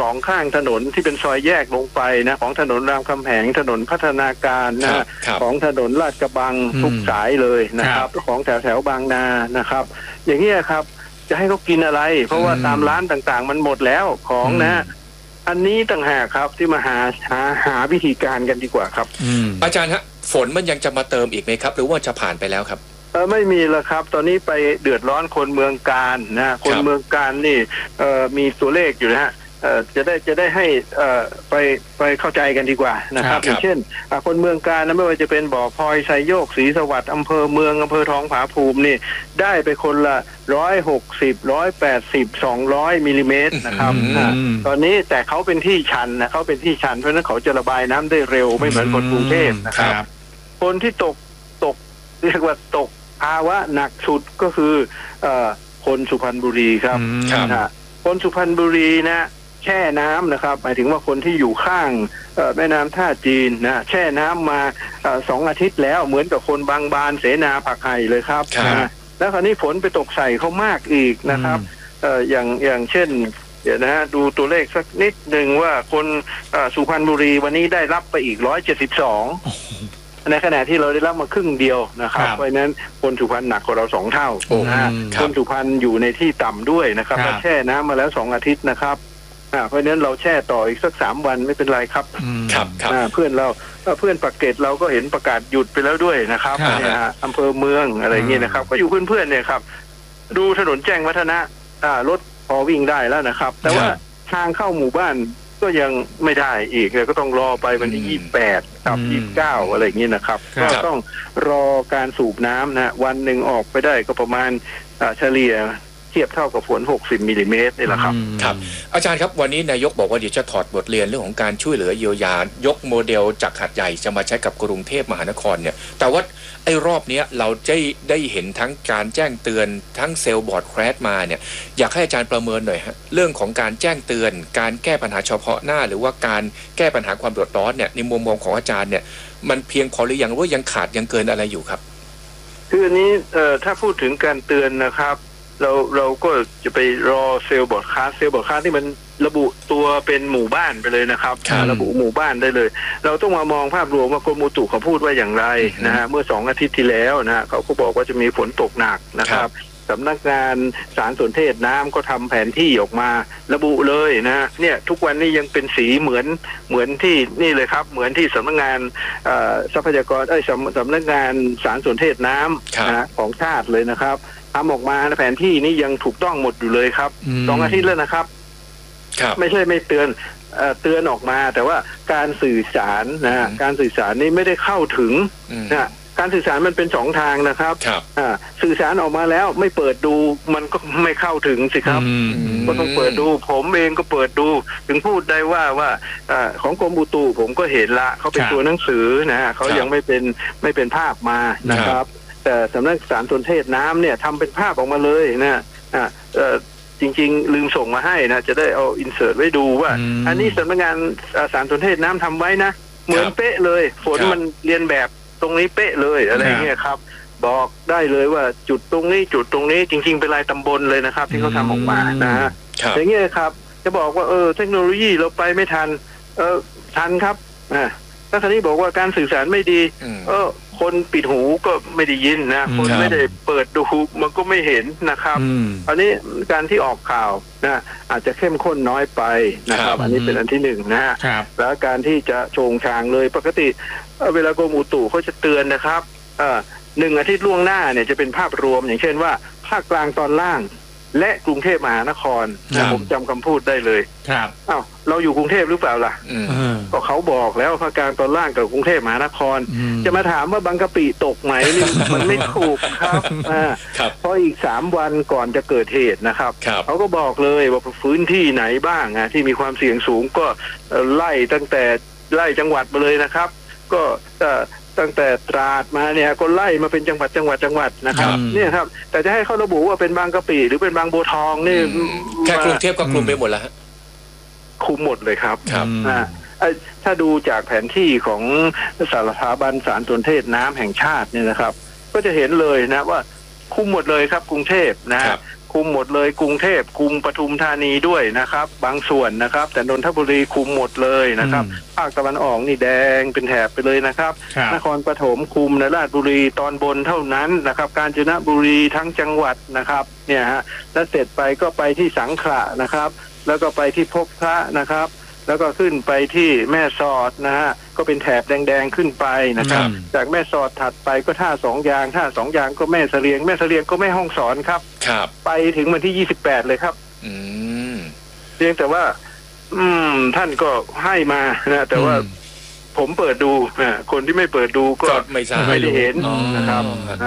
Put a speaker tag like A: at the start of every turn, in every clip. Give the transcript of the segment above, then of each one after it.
A: 2ข้างถนนที่เป็นซอยแยกลงไปนะของถนนรามคำแหงถนนพัฒนาการนะของถนนลาดกระบังทุกสายเลยนะครับของแถวบางนานะครับอย่างนี้ครับจะให้เขากินอะไรเพราะว่าตามร้านต่างๆมันหมดแล้วของนะอันนี้ต่างหากครับที่มาหาวิธีการกันดีกว่าครับ
B: อาจารย์ฮะฝนมันยังจะมาเติมอีกไหมครับหรือว่าจะผ่านไปแล้วครับ
A: ไม่มีแล้วครับตอนนี้ไปเดือดร้อนคนเมืองการนะคนเมืองการนี่มีตัวเลขอยู่นะฮะจะได้ให้ไปเข้าใจกันดีกว่านะครับอย่างเช่นคนเมืองการนะไม่ว่าจะเป็นบ่อพลอยไซโยกศรีสวัสดิ์อำเภอเมืองอำเภอทองผาภูมินี่ได้ไปคนละ160 180 200มิลลิเมตรนะครับตอนนี้แต่เขาเป็นที่ชันนะเขาเป็นที่ชันเพราะฉะนั้นเขาจะระบายน้ำได้เร็วไม่เหมือนคนกรุงเทพนะครับคนที่ตกเรียกว่าตกภาวะหนักสุดก็คือคนสุพรรณบุรีครับคนสุพรรณบุรีนะแช่น้ำนะครับหมายถึงว่าคนที่อยู่ข้างแม่น้ำท่าจีนนะแช่น้ำมา2 อาทิตย์แล้วเหมือนกับคนบางบานเสนาผักไห่เลยครับแล้วคราวนี้ฝนไปตกใส่เขามากอีกนะครับอย่างเช่นเดี๋ยวนะฮะดูตัวเลขสักนิดหนึ่งว่าคนสุพรรณบุรีวันนี้ได้รับไปอีก172ในขณะที่เราได้รับมาครึ่งเดียวนะครับเพราะฉะนั้นคนสุพรรณหนักกว่าเรา2 เท่านะคนสุพรรณอยู่ในที่ต่ำด้วยนะครับแช่น้ำมาแล้ว2 อาทิตย์นะครับเพราะฉะนั้นเราแช่ต่ออีกสัก3 วันไม่เป็นไรครับเพื่อนปากเกร็ดเราก็เห็นประกาศหยุดไปแล้วด้วยนะครับเนี่ยอำเภอเมืองอะไรเงี้ยนะครับก็อยู่เพื่อนๆเนี่ยครับดูถนนแจ้งวัฒนะรถพอวิ่งได้แล้วนะครับแต่ว่าทางเข้าหมู่บ้านก็ยังไม่ได้อีกเลยก็ต้องรอไปวันที่28กับ29อะไรอย่างนี้นะครับก็ต้องรอการสูบน้ำนะวันหนึ่งออกไปได้ก็ประมาณเฉลี่ยเทียบเท่ากับฝน60มิลลิเมตรนี่แหละครับ
B: ครับอาจารย์ครับวันนี้นายกบอกว่าเดี๋ยวจะถอดบทเรียนเรื่องของการช่วยเหลือเยียวยายกโมเดลจากหาดใหญ่จะมาใช้กับกรุงเทพมหานครเนี่ยแต่ว่าไอ้รอบนี้เราได้เห็นทั้งการแจ้งเตือนทั้งเซลล์บอร์ดแครชมาเนี่ยอยากให้อาจารย์ประเมินหน่อยฮะเรื่องของการแจ้งเตือนการแก้ปัญหาเฉพาะหน้าหรือว่าการแก้ปัญหาความเดือดร้อนเนี่ยในมุมมองของอาจารย์เนี่ยมันเพียงพอหรือยังว่ายังขาดยังเกินอะไรอยู่ครับ
A: คืออันนี้ถ้าพูดถึงการเตือนนะครับเราก็จะไปรอเซลล์บอร์ดคาสที่มันระบุตัวเป็นหมู่บ้านไปเลยนะครับระบุหมู่บ้านได้เลยเราต้องมามองภาพรวมว่ากรมอุตุเขาพูดว่าอย่างไรนะฮะเมื่อ2 อาทิตย์ที่แล้วนะเขาก็บอกว่าจะมีฝนตกหนักนะครับสำนักงานสารสนเทศน้ำก็ทำแผนที่ออกมาระบุเลยนะเนี่ยทุกวันนี้ยังเป็นสีเหมือนที่นี่เลยครับเหมือนที่สำนักงานทรัพยากรสำนักงานสารสนเทศน้ำนะของชาติเลยนะครับทำออกมาแผนที่นี้ยังถูกต้องหมดอยู่เลยครับ2 อาทิตย์แล้วนะครับไม่ใช่ไม่เตือนออกมาแต่ว่าการสื่อสารนะการสื่อสารนี้ไม่ได้เข้าถึงนะการสื่อสารมันเป็น2 ทางนะครับสื่อสารออกมาแล้วไม่เปิดดูมันก็ไม่เข้าถึงสิครับก็ต้องเปิดดูผมเองก็เปิดดูถึงพูดได้ว่าของกรมอุตุผมก็เห็นละเขาเป็นตัวหนังสือนะเขายังไม่เป็นภาพมานะครับแต่สำนักสารสนเทศน้ำเนี่ยทำเป็นภาพออกมาเลยนะจริงๆลืมส่งมาให้นะจะได้เอาอินเสิร์ตไว้ดูว่าอันนี้สำนักงานสารสนเทศน้ำทำไว้นะเหมือนเป๊ะเลยฝนมันเรียนแบบตรงนี้เป๊ะเลยอะไรเงี้ยครับบอกได้เลยว่าจุดตรงนี้จริงๆเป็นรายตำบลเลยนะครับที่เขาทำออกมานะฮะอย่างเงี้ยครับจะบอกว่าเทคโนโลยีเราไปไม่ทันทันครับถ้าคราวนี้บอกว่าการสื่อสารไม่ดีคนปิดหูก็ไม่ได้ยินนะคนไม่ได้เปิดดูมันก็ไม่เห็นนะครับอันนี้การที่ออกข่าวนะอาจจะเข้มข้นน้อยไปนะครับอันนี้เป็นอันที่1นะฮะแล้วการที่จะโชงชางเลยปกติเวลากรมอุตุเขาจะเตือนนะครับ1 อาทิตย์ล่วงหน้าเนี่ยจะเป็นภาพรวมอย่างเช่นว่าภาคกลางตอนล่างและกรุงเทพมหานครผมจำคำพูดได้เลย
C: ครับ
A: เราอยู่กรุงเทพหรือเปล่าล่ะก็เขาบอกแล้วภาคกลางตอนล่างกับกรุงเทพมหานครจะมาถามว่าบางกะปิตกไหมนี่มันไม่ถูกครับเพราะอีก3 วันก่อนจะเกิดเหตุนะครับเขาก็บอกเลยว่าพื้นที่ไหนบ้างที่มีความเสี่ยงสูงก็ไล่ตั้งแต่ไล่จังหวัดมาเลยนะครับก็ตั้งแต่ตราดมาเนี่ยก็ไล่มาเป็นจังหวัดนะครับเนี่ยครับแต่จะให้เขาระบุว่าเป็นบางกะปิหรือเป็นบางบัวทองนี่
B: แค่กรุงเทพก็คลุมไปหมดแล้ว
A: คุมหมดเลยครับถ้าดูจากแผนที่ของสถาบันสารสนเทศน้ำแห่งชาติเนี่ยนะครับก็จะเห็นเลยนะว่าคุมหมดเลยครับกรุงเทพนะคุมหมดเลยกรุงเทพคุมปทุมธานีด้วยนะครับบางส่วนนะครับแต่นนทบุรีคุมหมดเลยนะครับภาคตะวันออกนี่แดงเป็นแถบไปเลยนะครับนครปฐมคุมราชบุรีตอนบนเท่านั้นนะครับกาญจนบุรีทั้งจังหวัดนะครับเนี่ยฮะแล้วเสร็จไปก็ไปที่สังขละนะครับแล้วก็ไปที่พบพระนะครับแล้วก็ขึ้นไปที่แม่สอดนะฮะก็เป็นแถบแดงๆขึ้นไปนะครับจากแม่สอดถัดไปก็ท่าสองยางก็แม่เสลียงก็แม่ฮ่องสอนครับไปถึงวันที่28เลยครับเพียงแต่ว่าท่านก็ให้มานะแต่ว่าผมเปิดดูคนที่ไม่เปิดดูก็ไม่ได้เห็นนะครับ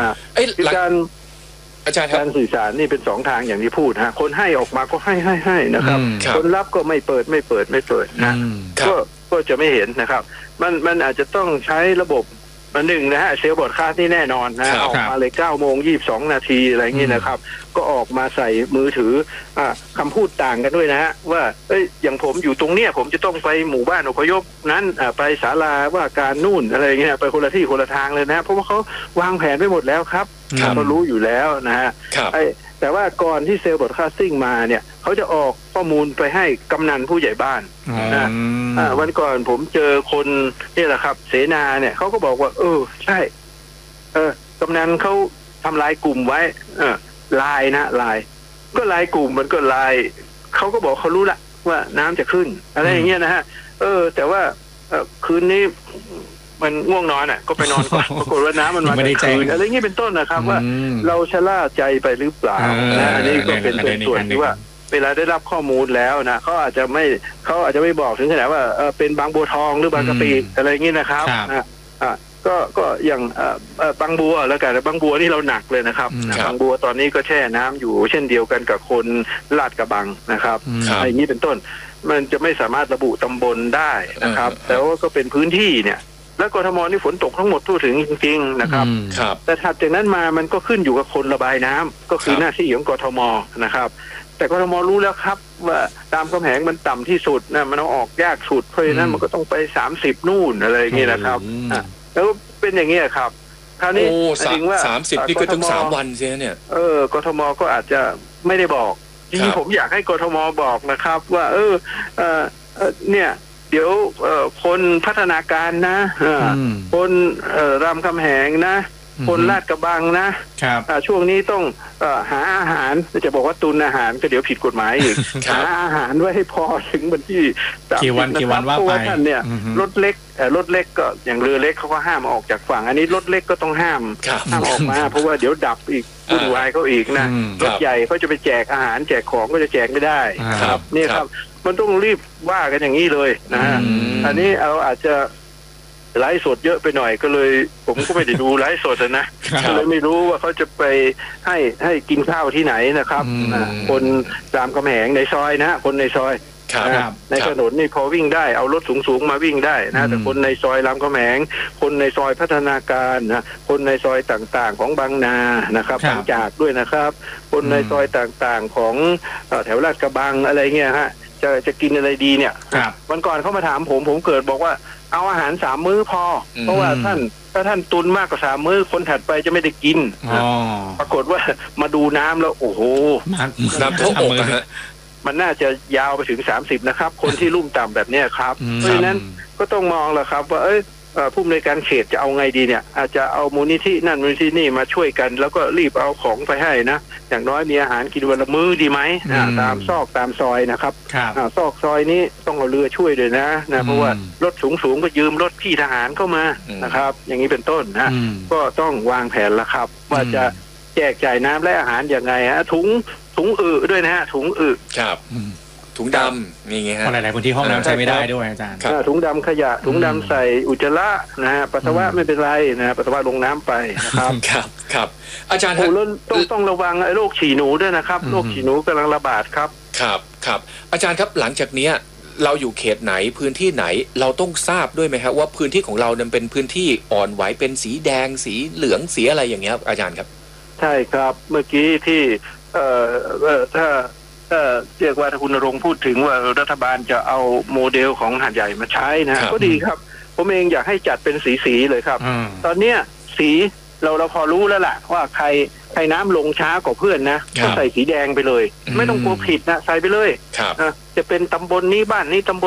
A: อาจารย์การสื่อสารนี่เป็น2ทางอย่างที่พูดฮะคนให้ออกมาก็ให้นะครับคนรับก็ไม่เปิดนะก็จะไม่เห็นนะครับมันอาจจะต้องใช้ระบบหนึ่งนะฮะเซลล์บอร์ดคาสนี่แน่นอนนะออกมาเลย9:22 นาทีอะไรอย่างนี้นะครับก็ออกมาใส่มือถือคำพูดต่างกันด้วยนะฮะว่าอย่างผมอยู่ตรงเนี้ยผมจะต้องไปหมู่บ้านอพยพนั้นไปศาลาว่าการนู่นอะไรเงี้ยไปคนละที่คนละทางเลยนะเพราะว่าเขาวางแผนไปหมดแล้วครับเขารู้อยู่แล้วนะฮะแต่ว่าก่อนที่เซลล์บอร์ดคาสติ้งมาเนี่ยเขาจะออกข้อมูลไปให้กำนันผู้ใหญ่บ้านนะวันก่อนผมเจอคนนี่แหละครับเสนาเนี่ยเขาก็บอกว่าใช่กำนันเขาทำลายกลุ่มไว้ลายก็ลายกลุ่มมันก็ลายเขาก็บอกเขารู้ละว่าน้ำจะขึ้นอะไรอย่างเงี้ยนะฮะแต่ว่าคืนนี้มันง่วงนอนก็ไปนอนก่อนปรากฏว่าน้ำมันมาคืนอะไรเงี้ยเป็นต้นนะครับว่าเราชะล่าใจไปหรือเปล่านะอันนี้ก็เป็นส่วนที่ว่าเวลาได้รับข้อมูลแล้วนะเขาอาจจะไม่บอกถึงขนาดว่าเป็นบางบัวทองหรือบางกะปิอะไรเงี้ยนะครับก็อย่างบางบัวแล้วกันบางบัวนี่เราหนักเลยนะครับบางบัวตอนนี้ก็แช่น้ำอยู่เช่นเดียวกันกับคนลาดกระบังนะครับอย่างนี้เป็นต้นมันจะไม่สามารถระบุตำบลได้นะครับแต่ว่าก็เป็นพื้นที่เนี่ยแล้วกทมนี่ฝนตกทั้งหมดทั่วถึงจริงๆนะครับแต่ถัดจากนั้นมามันก็ขึ้นอยู่กับคนระบายน้ำก็คือหน้าที่ของกทมนะครับแต่กทมรู้แล้วครับว่าตามคำแหงมันต่ำที่สุดนะมันเอาออกยากสุดเพราะฉะนั้นมันก็ต้องไป30นู่นอะไรอย่างเงี้ยนะครับแล้วเป็นอย่างเงี้ยครับคราวนี้จริงว่า
B: 30นี่ก็ถึง3 วันใช่ไหมเนี่ย
A: กทมก็อาจจะไม่ได้บอกจริงๆผมอยากให้กทมบอกนะครับว่าเนี่ยเดี๋ยวคนพัฒนาการนะคนรามคำแหงนะคนลาดกระบังนะช่วงนี้ต้องหาอาหารจะบอกว่าตุนอาหารก็เดี๋ยวผิดกฎหมายอีกหาอาหารไว้ให้พอถึงวันที่
C: กี่วันว่าไป
A: ท่านเนี่ยรถเล็กก็อย่างเรือเล็กเขาก็ห้ามออกจากฝั่งอันนี้รถเล็กก็ต้องห้ามออกมาเพราะว่าเดี๋ยวดับอีกวุ่นวายเขาอีกนะรถใหญ่เขาจะไปแจกอาหารแจกของก็จะแจกไม่ได้ครับนี่ครับมันต้องรีบว่ากันอย่างนี้เลยนะอันนี้เราอาจจะไลฟ์สดเยอะไปหน่อยก็เลยผมก็ไม่ได้ดูไลฟ์สดนะก็เลยไม่รู้ว่าเขาจะไปให้กินข้าวที่ไหนนะครับคนรามคำแหงในซอยนะคนในซอยในถนนนี่พอวิ่งได้เอารถสูงๆมาวิ่งได้นะแต่คนในซอยรามคำแหงคนในซอยพัฒนาการนะคนในซอยต่างๆของบางนานะครับบางจากด้วยนะครับคนในซอยต่างๆของแถวลาดกระบังอะไรเงี้ยฮะจะกินอะไรดีเนี่ยวันก่อนเขามาถามผมเกิดบอกว่าเอาอาหาร3 มื้อพอเพราะว่าถ้าท่านตุนมากกว่า3 มื้อคนถัดไปจะไม่ได้กินปรากฏว่ามาดูน้ำแล้วโอ้โห
B: น้ำท่วมอก
A: มันน่าจะยาวไปถึง30นะครับคนที่ลุ่มต่ำแบบนี้ครับเพราะฉะนั้นก็ต้องมองแหละครับว่าผู้อำนวยการเขตจะเอาไงดีเนี่ยอาจจะเอามูลนิธินั่นมูลนิธินี่มาช่วยกันแล้วก็รีบเอาของไปให้นะอย่างน้อยมีอาหารกินวันละมื้อดีไหมตามซอกตามซอยนะครับซอกซอยนี้ต้องเอาเรือช่วยเลยนะเพราะว่ารถสูงก็ยืมรถพี่ทหารเข้ามานะครับอย่างนี้เป็นต้นนะก็ต้องวางแผนละครับว่าจะแจกจ่ายน้ำและอาหารอย่างไงถุงด้วยนะฮะถุง
B: ครับถุงดำนี่ไงฮะ
C: หลายๆพื้นที่ห้องน้ำใช้ไม่ได้ด้วยอาจารย์
A: ถุงดำขยะถุงดำใส่อุจจาระนะฮะปัสสาวะไม่เป็นไรนะปัสสาวะลงน้ำไปนะครับ
B: ครับอาจารย์
A: ต้องระวังโรคฉี่หนูด้วยนะครับโรคฉี่หนูกำลังระบาดครับ
B: ครับอาจารย์ครับหลังจากนี้เราอยู่เขตไหนพื้นที่ไหนเราต้องทราบด้วยไหมครับว่าพื้นที่ของเรานั้นเป็นพื้นที่อ่อนไหวเป็นสีแดงสีเหลืองสีอะไรอย่างเงี้ยอาจารย์ครับ
A: ใช่ครับเมื่อกี้ที่ถ้าเรียกว่าถ้าคุณณรงค์พูดถึงว่ารัฐบาลจะเอาโมเดลของหาดใหญ่มาใช้นะก็ดีครับผมเองอยากให้จัดเป็นสีเลยครับตอนนี้สีเราพอรู้แล้วล่ะว่าใครน้ำลงช้ากว่าเพื่อนนะก็ใส่สีแดงไปเลยไม่ต้องกลัวผิดนะใส่ไปเลยจะเป็นตำบลนี้บ้านนี้ตำบล